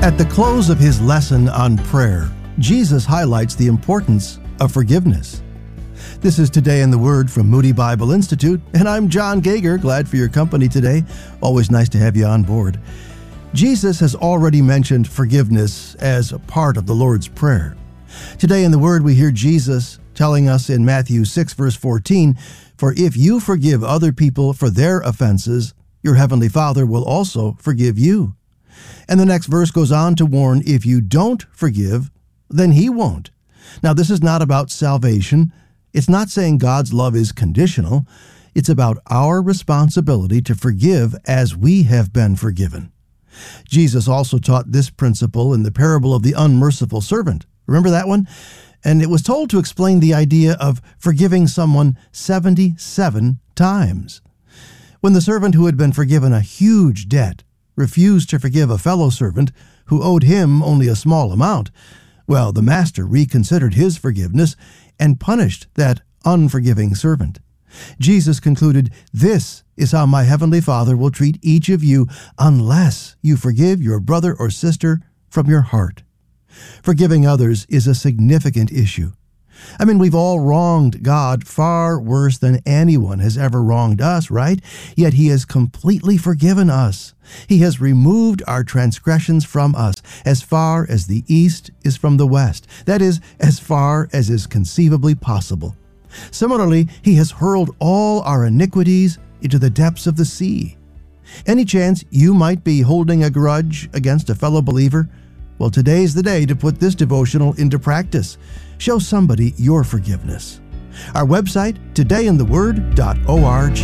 At the close of his lesson on prayer, Jesus highlights the importance of forgiveness. This is Today in the Word from Moody Bible Institute, and I'm John Gager. Glad for your company today. Always nice to have you on board. Jesus has already mentioned forgiveness as a part of the Lord's Prayer. Today in the Word, we hear Jesus telling us in Matthew 6, verse 14, "For if you forgive other people for their offenses, your heavenly Father will also forgive you." And the next verse goes on to warn, if you don't forgive, then He won't. Now, this is not about salvation. It's not saying God's love is conditional. It's about our responsibility to forgive as we have been forgiven. Jesus also taught this principle in the parable of the unmerciful servant. Remember that one? And it was told to explain the idea of forgiving someone 77 times. When the servant who had been forgiven a huge debt refused to forgive a fellow servant who owed him only a small amount, well, the master reconsidered his forgiveness and punished that unforgiving servant. Jesus concluded, "This is how my heavenly Father will treat each of you unless you forgive your brother or sister from your heart." Forgiving others is a significant issue. I mean, we've all wronged God far worse than anyone has ever wronged us, right? Yet He has completely forgiven us. He has removed our transgressions from us as far as the east is from the west. That is, as far as is conceivably possible. Similarly, He has hurled all our iniquities into the depths of the sea. Any chance you might be holding a grudge against a fellow believer? Well, today's the day to put this devotional into practice. Show somebody your forgiveness. Our website, todayintheword.org.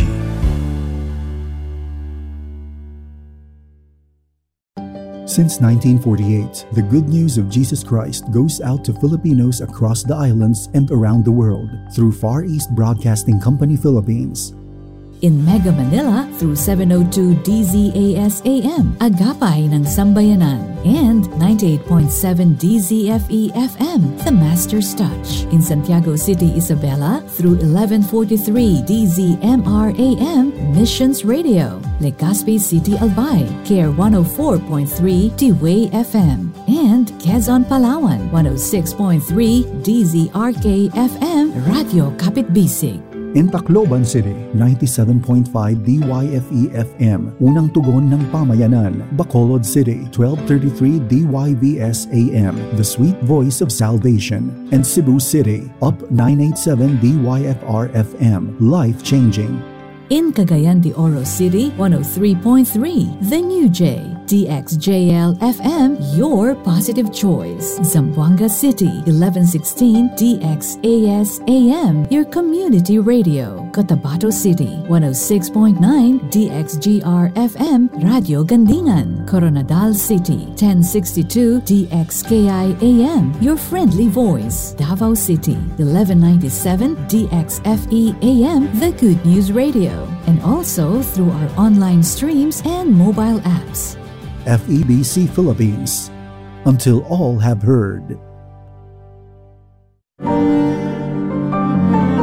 Since 1948, the good news of Jesus Christ goes out to Filipinos across the islands and around the world through Far East Broadcasting Company Philippines. In Mega Manila through 702 DZAS AM, Agapay ng Sambayanan, and 98.7 DZFE FM, The Master's Touch. In Santiago City, Isabela through 1143 DZMR AM, Missions Radio. Legazpi City, Albay, Care 104.3 T-Way FM. And Quezon, Palawan, 106.3 DZRK FM, Radio Kapitbisig. In Tacloban City, 97.5 DYFE FM, Unang Tugon ng Pamayanan. Bacolod City, 1233 DYVS AM, The Sweet Voice of Salvation. And Cebu City, Up 987 DYFR FM, Life Changing. In Cagayan de Oro City, 103.3 The New J, DXJL FM, your positive choice. Zamboanga City, 1116 DXAS AM, your community radio. Cotabato City, 106.9 DXGR FM, Radio Gandingan. Coronadal City, 1062 DXKI AM, your friendly voice. Davao City, 1197 DXFE AM, the Good News Radio. And also through our online streams and mobile apps. FEBC Philippines, until all have heard.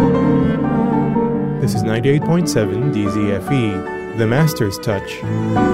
This is 98.7 DZFE, The Master's Touch.